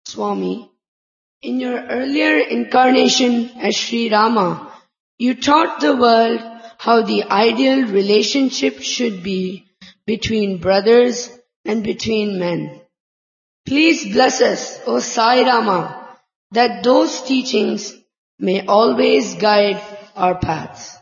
Swami, in your earlier incarnation as Sri Rama, you taught the world how the ideal relationship should be between brothers and between men. Please bless us, O Sai Rama, that those teachings may always guide our paths.